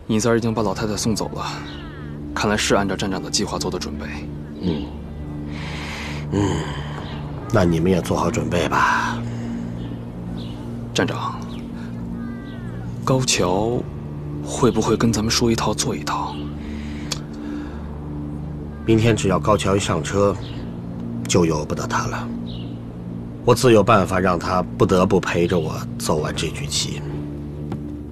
尹三儿已经把老太太送走了，看来是按照站长的计划做的准备。 那你们也做好准备吧。 站长，高桥会不会跟咱们说一套做一套？ 明天只要高桥一上车，就由不得他了。我自有办法让他不得不陪着我走完这局棋。